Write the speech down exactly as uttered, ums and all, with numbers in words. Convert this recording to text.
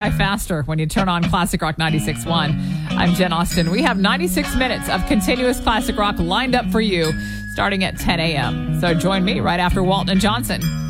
by faster when you turn on Classic Rock ninety-six point one. I'm Jen Austen. We have ninety-six minutes of continuous classic rock lined up for you starting at ten a.m. So join me right after Walton and Johnson.